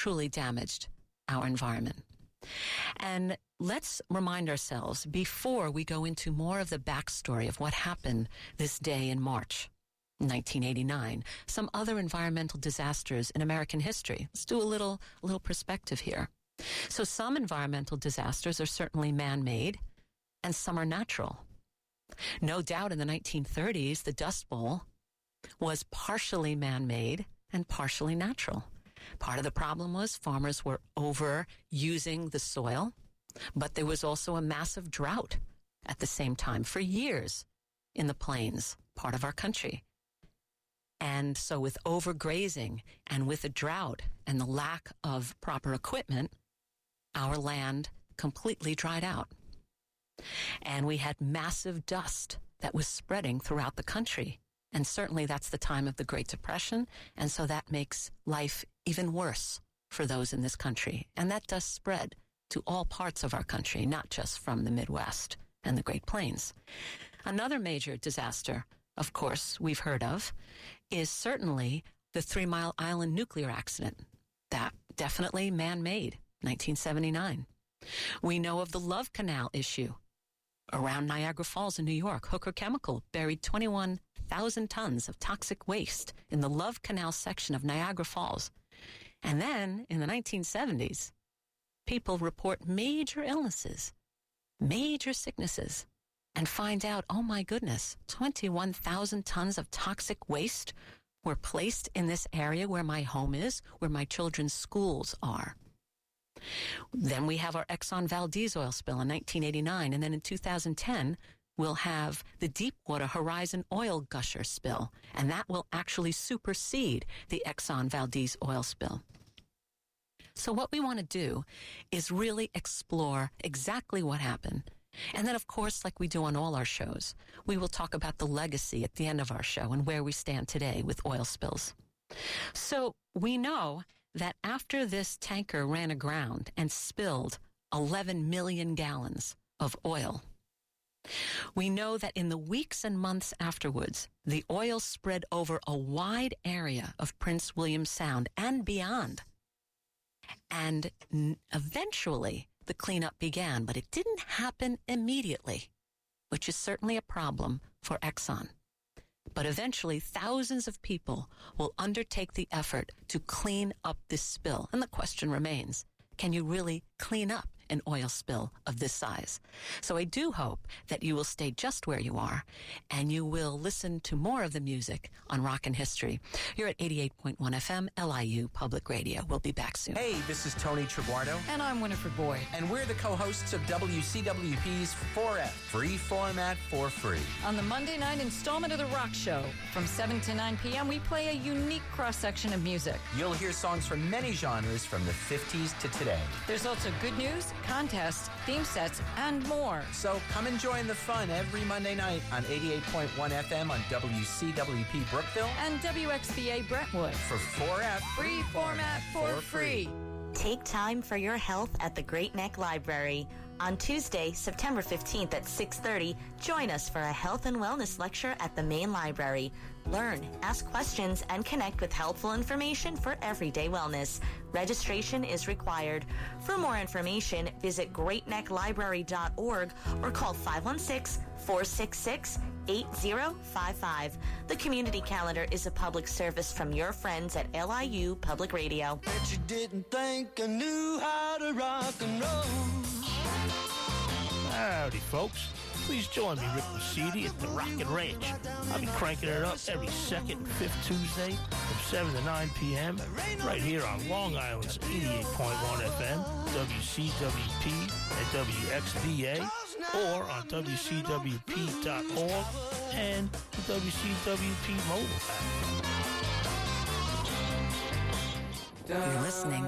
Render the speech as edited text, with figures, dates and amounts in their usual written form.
truly damaged our environment. And let's remind ourselves, before we go into more of the backstory of what happened this day in March 1989, some other environmental disasters in American history. Let's do a little perspective here. So some environmental disasters are certainly man-made, and some are natural. No doubt in the 1930s, the Dust Bowl was partially man-made and partially natural. Part of the problem was farmers were overusing the soil, but there was also a massive drought at the same time for years in the plains, part of our country. And so with overgrazing and with a drought and the lack of proper equipment, our land completely dried out. And we had massive dust that was spreading throughout the country. And certainly that's the time of the Great Depression. And so that makes life even worse for those in this country. And that dust spread to all parts of our country, not just from the Midwest and the Great Plains. Another major disaster, of course, we've heard of, is certainly the 3 Mile Island nuclear accident. That definitely man-made, 1979. We know of the Love Canal issue around Niagara Falls in New York. Hooker Chemical buried 21,000 tons of toxic waste in the Love Canal section of Niagara Falls. And then, in the 1970s, people report major illnesses, major sicknesses, and find out, oh my goodness, 21,000 tons of toxic waste were placed in this area where my home is, where my children's schools are. Then we have our Exxon Valdez oil spill in 1989, and then in 2010, we'll have the Deepwater Horizon oil gusher spill, and that will actually supersede the Exxon Valdez oil spill. So what we want to do is really explore exactly what happened. And then, of course, like we do on all our shows, we will talk about the legacy at the end of our show and where we stand today with oil spills. So we know that after this tanker ran aground and spilled 11 million gallons of oil, we know that in the weeks and months afterwards, the oil spread over a wide area of Prince William Sound and beyond. And eventually, the cleanup began, but it didn't happen immediately, which is certainly a problem for Exxon. But eventually, thousands of people will undertake the effort to clean up this spill. And the question remains, can you really clean up an oil spill of this size? So I do hope that you will stay just where you are and you will listen to more of the music on Rock and History. You're at 88.1 FM, LIU Public Radio. We'll be back soon. Hey, this is Tony Triguardo. And I'm Winifred Boyd. And we're the co-hosts of WCWP's 4F, Free Format for Free. On the Monday night installment of The Rock Show, from 7 to 9 p.m., we play a unique cross-section of music. You'll hear songs from many genres from the 50s to today. There's also good news, contests, theme sets, and more. So come and join the fun every Monday night on 88.1 FM on WCWP Brookville and WXVA Brentwood for 4F, Free Format for Free. Take time for your health at the Great Neck Library. On Tuesday, September 15th at 6:30, join us for a health and wellness lecture at the main library. Learn, ask questions, and connect with helpful information for everyday wellness. Registration is required. For more information, visit greatnecklibrary.org or call 516-466-8055. The community calendar is a public service from your friends at LIU Public Radio. Bet you didn't think I knew how to rock and roll. Howdy, folks. Please join me, Rick Lucidi, at the Rockin' Ranch. I'll be cranking it up every second and fifth Tuesday from 7 to 9 p.m. right here on Long Island's 88.1 FM, WCWP, and WXVA, or on WCWP.org and the WCWP mobile app. You're listening